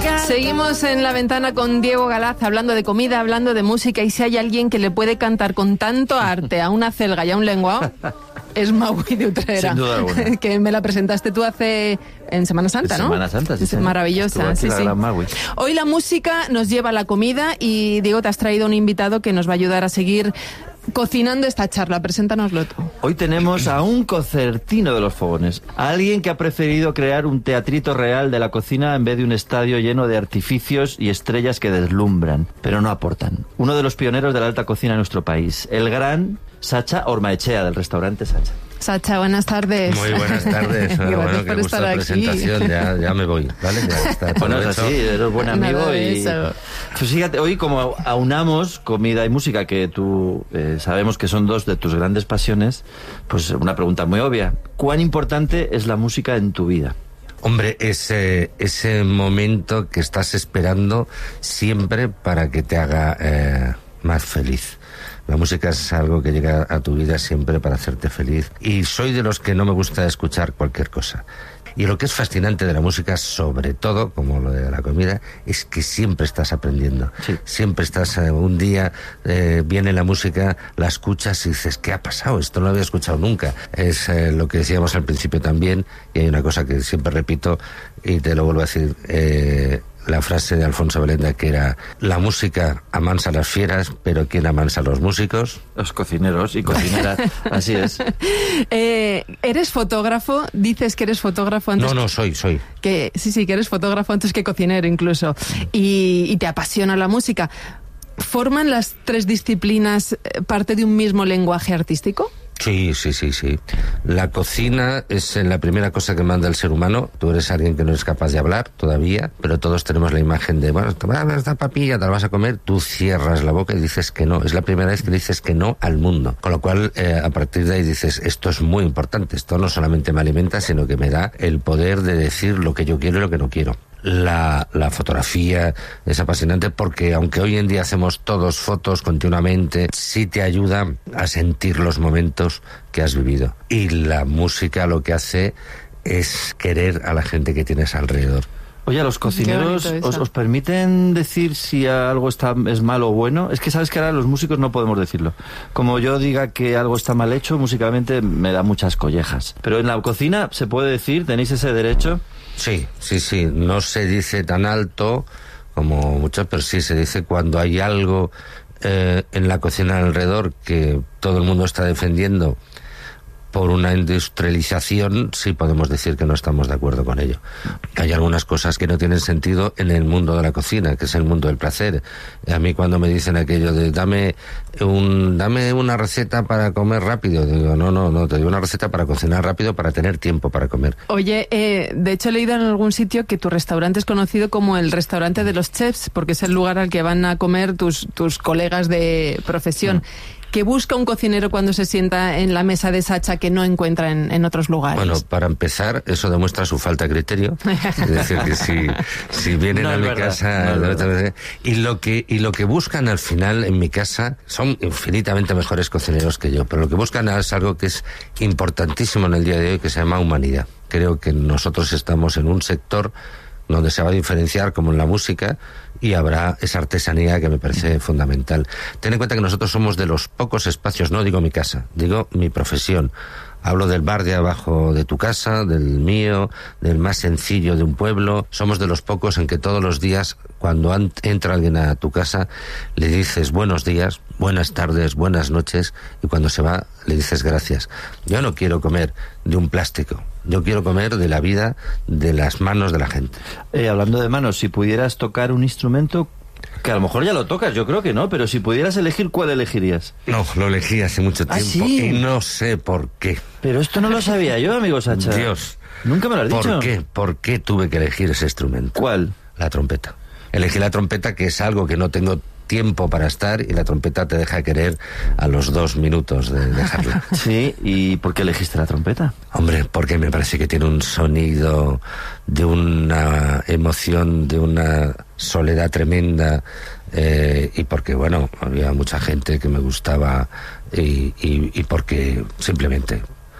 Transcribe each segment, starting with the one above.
Seguimos en La Ventana con Diego Galaz, hablando de comida, hablando de música, y si hay alguien que le puede cantar con tanto arte a una celga y a un lenguao, es Maui de Utrera. Sin duda alguna. Que me la presentaste tú en Semana Santa, ¿no? Semana Santa, sí. Es maravillosa, sí, sí. Hoy la música nos lleva a la comida y, Diego, te has traído un invitado que nos va a ayudar a seguir cocinando esta charla. Preséntanoslo tú. Hoy tenemos a un concertino de los fogones, a alguien que ha preferido crear un teatrito real de la cocina en vez de un estadio lleno de artificios y estrellas que deslumbran, pero no aportan. Uno de los pioneros de la alta cocina en nuestro país, el gran Sacha Ormaechea, del restaurante Sacha. Sacha, buenas tardes. Muy buenas tardes. Gracias por estar aquí. Presentación, ya me voy, ¿vale? Ya está. Bueno, es así, eres buen amigo y... Pues fíjate, hoy como aunamos comida y música, que tú sabemos que son dos de tus grandes pasiones, pues una pregunta muy obvia. ¿Cuán importante es la música en tu vida? Hombre, ese momento que estás esperando siempre para que te haga más feliz. La música es algo que llega a tu vida siempre para hacerte feliz. Y soy de los que no me gusta escuchar cualquier cosa. Y lo que es fascinante de la música, sobre todo, como lo de la comida, es que siempre estás aprendiendo. Sí. Siempre estás, un día viene la música, la escuchas y dices, ¿qué ha pasado? Esto no lo había escuchado nunca. Es lo que decíamos al principio también, y hay una cosa que siempre repito y te lo vuelvo a decir, la frase de Alfonso Belenda, que era: la música amansa a las fieras, pero ¿quién amansa a los músicos? Los cocineros y cocineras. Así es. ¿Eres fotógrafo? Dices que eres fotógrafo antes. No, soy. Que eres fotógrafo antes que cocinero incluso. Y te apasiona la música. ¿Forman las tres disciplinas parte de un mismo lenguaje artístico? Sí. La cocina es la primera cosa que manda el ser humano. Tú eres alguien que no es capaz de hablar todavía, pero todos tenemos la imagen de, bueno, esta papilla te la vas a comer, tú cierras la boca y dices que no. Es la primera vez que dices que no al mundo. Con lo cual, a partir de ahí dices, esto es muy importante. Esto no solamente me alimenta, sino que me da el poder de decir lo que yo quiero y lo que no quiero. La fotografía es apasionante porque, aunque hoy en día hacemos todos fotos continuamente, sí te ayuda a sentir los momentos que has vivido. Y la música lo que hace es querer a la gente que tienes alrededor. Oye, ¿a los cocineros os permiten decir si algo es malo o bueno? Es que sabes que ahora los músicos no podemos decirlo. Como yo diga que algo está mal hecho, musicalmente me da muchas collejas. Pero en la cocina se puede decir, ¿tenéis ese derecho? Sí. No se dice tan alto como muchos, pero sí se dice cuando hay algo en la cocina alrededor que todo el mundo está defendiendo por una industrialización, sí podemos decir que no estamos de acuerdo con ello. Hay algunas cosas que no tienen sentido en el mundo de la cocina, que es el mundo del placer. A mí cuando me dicen aquello de dame una receta para comer rápido, digo, no, te digo una receta para cocinar rápido, para tener tiempo para comer. Oye, de hecho he leído en algún sitio que tu restaurante es conocido como el restaurante de los chefs, porque es el lugar al que van a comer tus colegas de profesión. ¿Qué busca un cocinero cuando se sienta en la mesa de Sacha que no encuentra en otros lugares? Bueno, para empezar, eso demuestra su falta de criterio. Es decir, que si vienen a mi casa... Y lo que buscan al final en mi casa son infinitamente mejores cocineros que yo, pero lo que buscan es algo que es importantísimo en el día de hoy, que se llama humanidad. Creo que nosotros estamos en un sector donde se va a diferenciar, como en la música, y habrá esa artesanía que me parece fundamental. Ten en cuenta que nosotros somos de los pocos espacios, no digo mi casa, digo mi profesión. Hablo del bar de abajo de tu casa, del mío, del más sencillo de un pueblo. Somos de los pocos en que todos los días, cuando entra alguien a tu casa, le dices buenos días, buenas tardes, buenas noches, y cuando se va le dices gracias. Yo no quiero comer de un plástico. Yo quiero comer de la vida, de las manos de la gente. Hablando de manos, si pudieras tocar un instrumento, que a lo mejor ya lo tocas, yo creo que no, pero si pudieras elegir, ¿cuál elegirías? No, lo elegí hace mucho tiempo. ¿Sí? Y no sé por qué. Pero esto no lo sabía yo, amigo Sacha. Dios. Nunca me lo has dicho. ¿Por qué tuve que elegir ese instrumento? ¿Cuál? La trompeta. Elegí la trompeta, que es algo que no tengo tiempo para estar, y la trompeta te deja querer a los 2 minutos de dejarla. Sí, ¿y por qué elegiste la trompeta? Hombre, porque me parece que tiene un sonido de una emoción, de una soledad tremenda, y porque, bueno, había mucha gente que me gustaba, y porque simplemente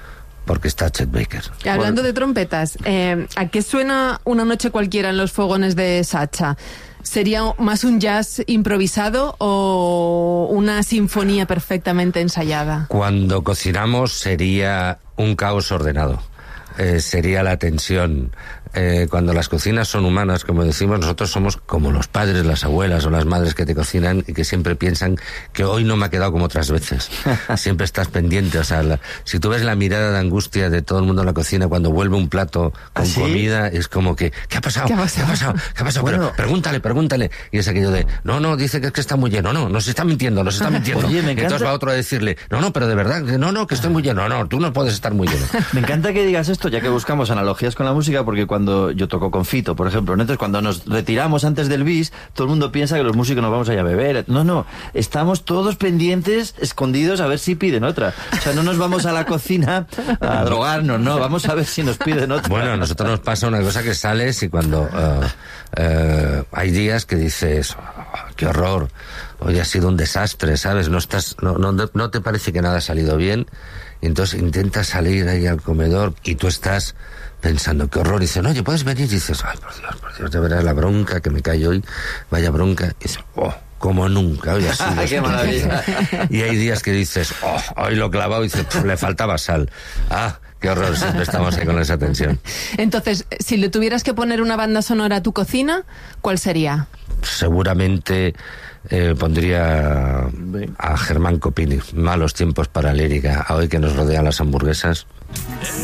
porque está Chet Baker. Y hablando de trompetas, ¿a qué suena Una noche cualquiera en los fogones de Sacha? ¿Sería más un jazz improvisado o una sinfonía perfectamente ensayada? Cuando cocinamos sería un caos ordenado. Sería la tensión. Cuando las cocinas son humanas, como decimos, nosotros somos como los padres, las abuelas o las madres que te cocinan y que siempre piensan que hoy no me ha quedado como otras veces. Siempre estás pendiente. O sea, si tú ves la mirada de angustia de todo el mundo en la cocina cuando vuelve un plato con comida, es como que, ¿qué ha pasado? ¿Qué ha pasado? Bueno, pero pregúntale. Y es aquello de, no, dice que es que está muy lleno. No, nos está mintiendo. Oye, me encanta. Y entonces va otro a decirle, no, pero de verdad, no, que estoy muy lleno. No, tú no puedes estar muy lleno. Me encanta que digas esto, ya que buscamos analogías con la música, porque cuando yo toco con Fito, por ejemplo, ¿no? Entonces cuando nos retiramos antes del bis, todo el mundo piensa que los músicos nos vamos a ir a beber. No, estamos todos pendientes, escondidos, a ver si piden otra. O sea, no nos vamos a la cocina a drogarnos, no, vamos a ver si nos piden otra. Bueno, a nosotros nos pasa una cosa que sales y cuando hay días que dices, qué horror, hoy ha sido un desastre, ¿sabes? No te parece que nada ha salido bien, y entonces intentas salir ahí al comedor y tú estás pensando, qué horror, y dicen, oye, ¿puedes venir? Y dices, ay, por Dios, ya verás la bronca que me cae hoy, vaya bronca. Y dices, como nunca, hoy ha sido. ¡Qué maravilla! Y hay días que dices, hoy lo he clavado, y dices, le faltaba sal. Qué horror, siempre estamos ahí con esa tensión. Entonces, si le tuvieras que poner una banda sonora a tu cocina, ¿cuál sería? Seguramente pondría a Germán Copini, Malos tiempos para lírica, a hoy que nos rodean las hamburguesas.